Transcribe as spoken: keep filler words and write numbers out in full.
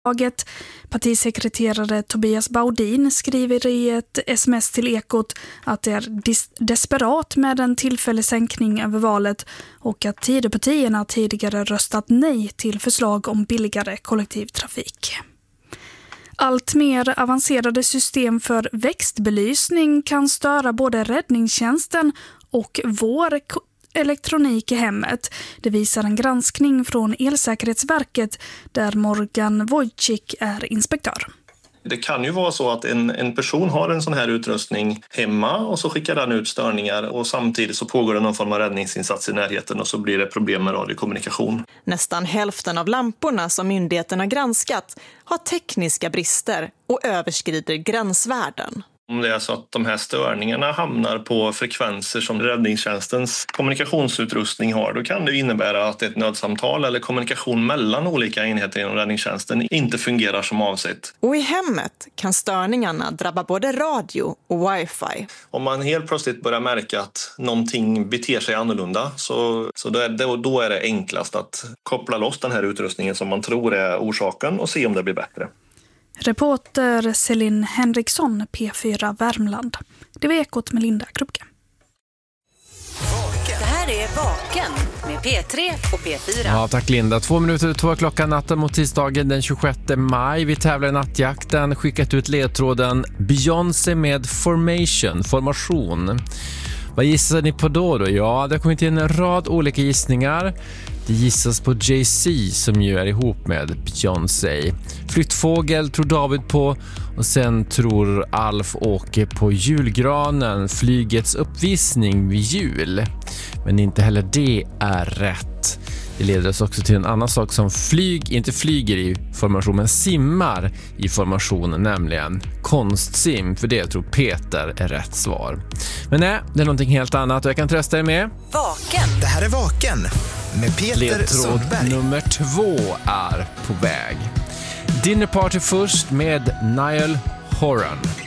Partisekreterare Tobias Baudin skriver i ett sms till Ekot att det är dis- desperat med en tillfällig sänkning över valet och att Tidöpartierna tidigare röstat nej till förslag om billigare kollektivtrafik. Allt mer avancerade system för växtbelysning kan störa både räddningstjänsten och vår ko- elektronik i hemmet. Det visar en granskning från Elsäkerhetsverket där Morgan Wojcik är inspektör. Det kan ju vara så att en, en person har en sån här utrustning hemma och så skickar den ut störningar och samtidigt så pågår det någon form av räddningsinsats i närheten och så blir det problem med radiokommunikation. Nästan hälften av lamporna som myndigheten har granskat har tekniska brister och överskrider gränsvärden. Om det är så att de här störningarna hamnar på frekvenser som räddningstjänstens kommunikationsutrustning har, då kan det innebära att ett nödsamtal eller kommunikation mellan olika enheter inom räddningstjänsten inte fungerar som avsett. Och i hemmet kan störningarna drabba både radio och wifi. Om man helt plötsligt börjar märka att någonting beter sig annorlunda så, så då, är det, då är det enklast att koppla loss den här utrustningen som man tror är orsaken och se om det blir bättre. Reporter Celine Henriksson, P fyra Värmland. Det var Ekot med Linda Krupke. Det här är Vaken med P tre och P fyra. Ja, tack Linda. Två minuter, två klockan natten mot tisdagen den tjugosjätte maj. Vi tävlar i nattjakten, skickat ut ledtråden Beyoncé med Formation, formation. Vad gissar ni på då då? Ja, det har kommit in en rad olika gissningar. Det gissas på Jay-Z som ju är ihop med Beyoncé. Flyttfågel tror David på och sen tror Alf Åke på julgranen, flygets uppvisning vid jul. Men inte heller det är rätt. Det leder oss också till en annan sak som flyg, inte flyger i formation men simmar i formationen, nämligen konstsim. För det tror Peter är rätt svar. Men nej, det är någonting helt annat och jag kan trösta er med Vaken. Det här är Vaken med Peter ledtråd Sundberg. nummer två är på väg. Dinner Party först med Niall Horan.